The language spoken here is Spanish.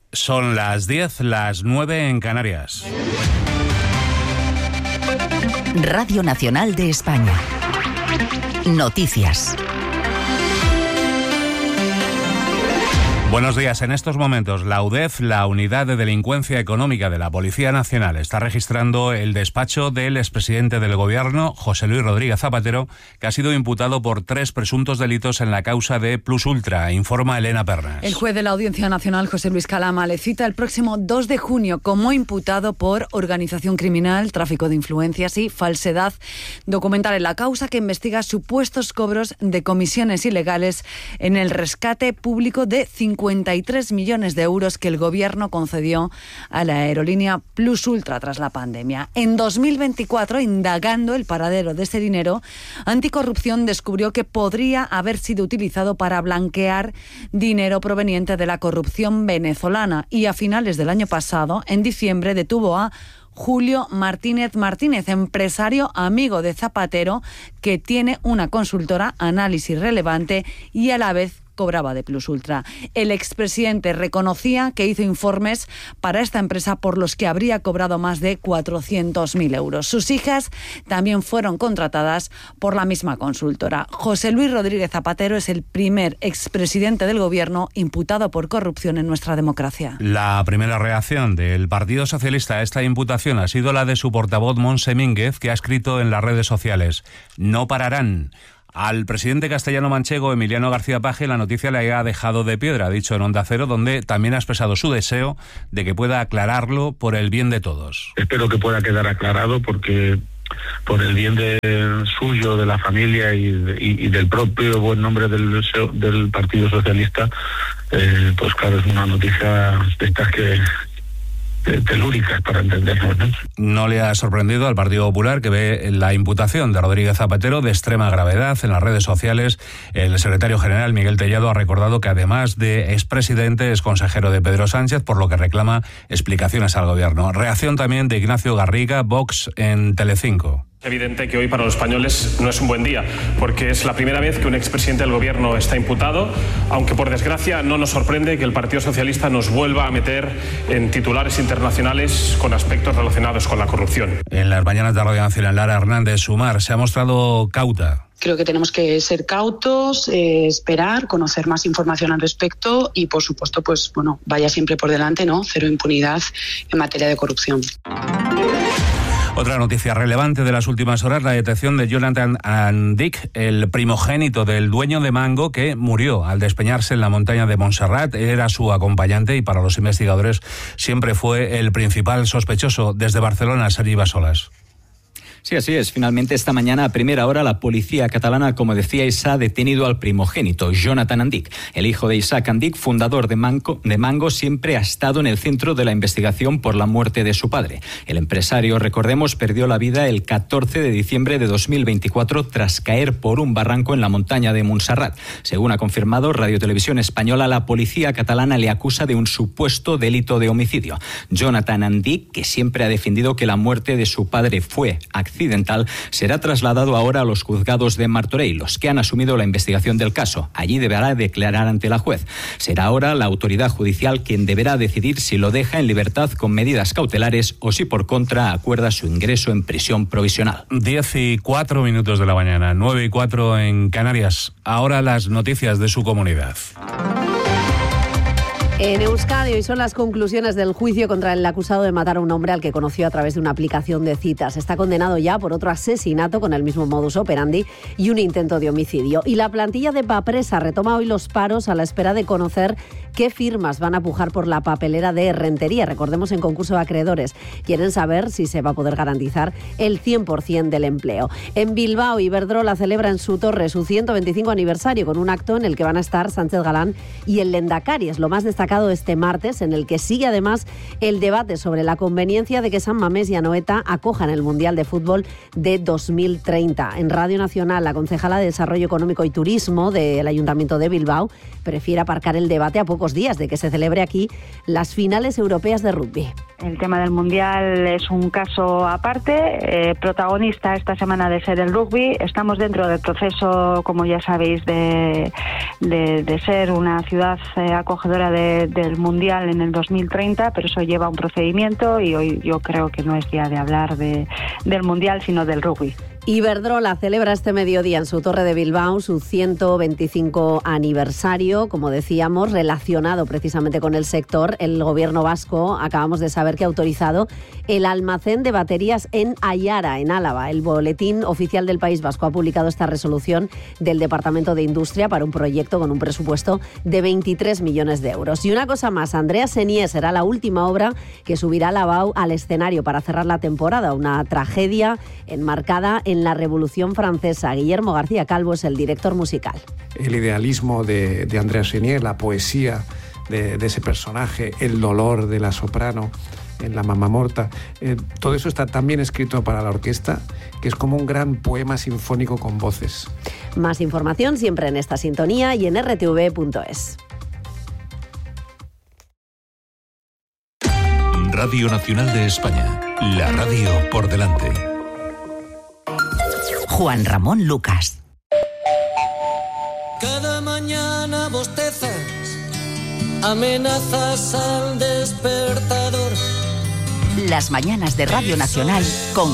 Son las 10, las 9 en Canarias. Radio Nacional de España. Noticias. Buenos días. En estos momentos, la UDEF, la Unidad de Delincuencia Económica de la Policía Nacional, está registrando el despacho del expresidente del Gobierno, José Luis Rodríguez Zapatero, que ha sido imputado por 3 presuntos delitos en la causa de Plus Ultra, informa Elena Pernas. El juez de la Audiencia Nacional, José Luis Calama, le cita el próximo 2 de junio como imputado por organización criminal, tráfico de influencias y falsedad documental en la causa que investiga supuestos cobros de comisiones ilegales en el rescate público de 53 millones de euros que el Gobierno concedió a la aerolínea Plus Ultra tras la pandemia. En 2024, indagando el paradero de ese dinero, Anticorrupción descubrió que podría haber sido utilizado para blanquear dinero proveniente de la corrupción venezolana y a finales del año pasado, en diciembre, detuvo a Julio Martínez Martínez, empresario amigo de Zapatero, que tiene una consultora Análisis Relevante y a la vez cobraba de Plus Ultra. El expresidente reconocía que hizo informes para esta empresa por los que habría cobrado más de 400.000 euros. Sus hijas también fueron contratadas por la misma consultora. José Luis Rodríguez Zapatero es el primer expresidente del Gobierno imputado por corrupción en nuestra democracia. La primera reacción del Partido Socialista a esta imputación ha sido la de su portavoz Montse Mínguez, que ha escrito en las redes sociales: "No pararán". Al presidente castellano-manchego Emiliano García Paje la noticia le ha dejado de piedra, ha dicho en Onda Cero, donde también ha expresado su deseo de que pueda aclararlo por el bien de todos. Espero que pueda quedar aclarado porque por el bien suyo, de la familia y del propio buen nombre del Partido Socialista, pues claro, es una noticia de estas que telúricas para entendernos, ¿no? No le ha sorprendido al Partido Popular, que ve la imputación de Rodríguez Zapatero de extrema gravedad. En las redes sociales, el secretario general Miguel Tellado ha recordado que además de expresidente es consejero de Pedro Sánchez, por lo que reclama explicaciones al Gobierno. Reacción también de Ignacio Garriga, Vox, en Telecinco. Es evidente que hoy para los españoles no es un buen día, porque es la primera vez que un expresidente del Gobierno está imputado, aunque por desgracia no nos sorprende que el Partido Socialista nos vuelva a meter en titulares internacionales con aspectos relacionados con la corrupción. En las mañanas de Radio Nacional, Lara Hernández Sumar se ha mostrado cauta. Creo que tenemos que ser cautos, esperar, conocer más información al respecto y, por supuesto, pues bueno, vaya siempre por delante, ¿no? Cero impunidad en materia de corrupción. Otra noticia relevante de las últimas horas, la detención de Jonathan Andic, el primogénito del dueño de Mango, que murió al despeñarse en la montaña de Montserrat. Era su acompañante y para los investigadores siempre fue el principal sospechoso. Desde Barcelona, Sergi Basolas. Sí, así es. Finalmente, esta mañana a primera hora, la policía catalana, como decíais, ha detenido al primogénito, Jonathan Andic. El hijo de Isaac Andic, fundador de Mango, siempre ha estado en el centro de la investigación por la muerte de su padre. El empresario, recordemos, perdió la vida el 14 de diciembre de 2024 tras caer por un barranco en la montaña de Montserrat. Según ha confirmado Radio Televisión Española, la policía catalana le acusa de un supuesto delito de homicidio. Jonathan Andic, que siempre ha defendido que la muerte de su padre fue accidental, será trasladado ahora a los juzgados de Martorell, los que han asumido la investigación del caso. Allí deberá declarar ante la juez. Será ahora la autoridad judicial quien deberá decidir si lo deja en libertad con medidas cautelares o si por contra acuerda su ingreso en prisión provisional. 10:04 de la mañana, 9:04 en Canarias. Ahora las noticias de su comunidad. En Euskadi hoy son las conclusiones del juicio contra el acusado de matar a un hombre al que conoció a través de una aplicación de citas. Está condenado ya por otro asesinato con el mismo modus operandi y un intento de homicidio. Y la plantilla de Papresa retoma hoy los paros a la espera de conocer qué firmas van a pujar por la papelera de Rentería. Recordemos, en concurso de acreedores. Quieren saber si se va a poder garantizar el 100% del empleo. En Bilbao, Iberdrola celebra en su torre su 125 aniversario con un acto en el que van a estar Sánchez Galán y el Lehendakari. Es lo más destacado este martes, en el que sigue además el debate sobre la conveniencia de que San Mamés y Anoeta acojan el Mundial de Fútbol de 2030. En Radio Nacional, la concejala de Desarrollo Económico y Turismo del Ayuntamiento de Bilbao prefiere aparcar el debate a pocos días de que se celebre aquí las finales europeas de rugby. El tema del Mundial es un caso aparte, protagonista esta semana de ser el rugby. Estamos dentro del proceso, como ya sabéis, de ser una ciudad acogedora del Mundial en el 2030, pero eso lleva un procedimiento y hoy yo creo que no es día de hablar del Mundial, sino del rugby. Iberdrola celebra este mediodía en su Torre de Bilbao su 125 aniversario, como decíamos, relacionado precisamente con el sector. El gobierno vasco, acabamos de saber que ha autorizado el almacén de baterías en Aiara, en Álava. El Boletín Oficial del País Vasco ha publicado esta resolución del Departamento de Industria para un proyecto con un presupuesto de 23 millones de euros. Y una cosa más, Andrea Senié será la última obra que subirá la BAU al escenario para cerrar la temporada, una tragedia enmarcada en la Revolución Francesa. Guillermo García Calvo es el director musical. El idealismo de Andrea Senié, la poesía de ese personaje, el dolor de la soprano en La Mamma Morta, todo eso está también escrito para la orquesta, que es como un gran poema sinfónico con voces. Más información siempre en esta sintonía y en rtv.es. Radio Nacional de España, la radio por delante. Juan Ramón Lucas. Cada mañana bostezas, amenazas al despertador. Las mañanas de Radio Nacional con